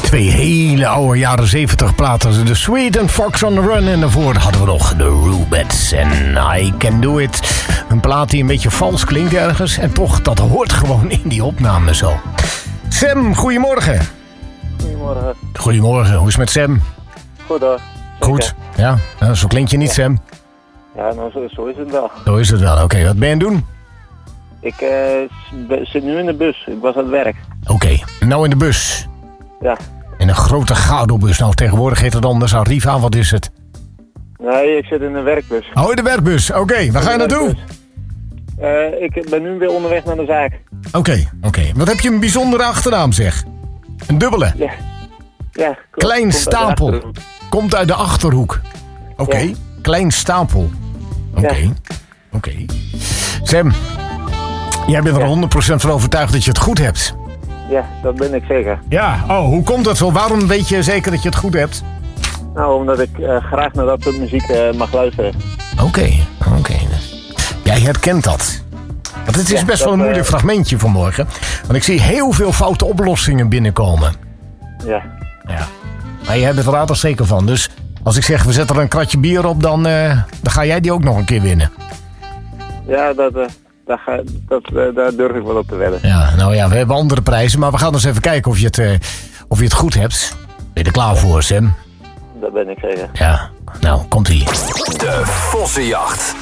Twee hele oude jaren 70 platen. The Sweet and Fox on the Run. En daarvoor hadden we nog de Rubettes en I Can Do It. Een plaat die een beetje vals klinkt ergens. En toch, dat hoort gewoon in die opname zo. Sam, goedemorgen. Goedemorgen. Goedemorgen, hoe is het met Sam? Goed hoor. Goed, ja. Nou, zo klinkt je niet, Sam. Ja, nou zo is het wel. Zo is het wel. Oké, wat ben je aan het doen? Ik zit nu in de bus. Ik was aan het werk. Oké, nou in de bus. Ja. In een grote goudbus. Nou, tegenwoordig heet het anders. Arriva, wat is het? Nee, ik zit in een werkbus. Oh, in de werkbus. Oké, waar ga je naartoe? Ik ben nu weer onderweg naar de zaak. Oké. Wat heb je een bijzondere achternaam, zeg? Een dubbele. Ja. Ja. Klein Stapel. Komt uit de Achterhoek. Oké. Ja. Klein Stapel. Oké. Ja. Sam, jij bent er 100% van overtuigd dat je het goed hebt. Ja, dat ben ik zeker. Ja, hoe komt dat zo? Waarom weet je zeker dat je het goed hebt? Nou, omdat ik graag naar dat soort muziek mag luisteren. Oké. Jij herkent dat. Want het is best wel een moeilijk fragmentje vanmorgen. Want ik zie heel veel foute oplossingen binnenkomen. Ja. Maar jij bent er later zeker van. Dus als ik zeg, we zetten er een kratje bier op, dan ga jij die ook nog een keer winnen. Ja, daar durf ik wel op te wedden. Ja, nou ja, we hebben andere prijzen. Maar we gaan eens even kijken of je het goed hebt. Ben je er klaar voor, Sam? Dat ben ik zeker. Ja, nou, komt-ie. De Vossenjacht.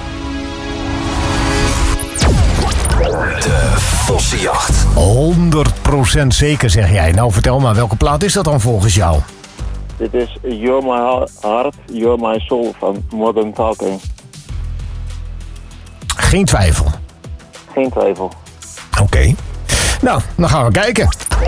De Vossenjacht. 100% zeker, zeg jij. Nou, vertel maar, welke plaat is dat dan volgens jou? Dit is You're My Heart, You're My Soul van Modern Talking. Geen twijfel. Geen twijfel. Oké. Nou, dan gaan we kijken.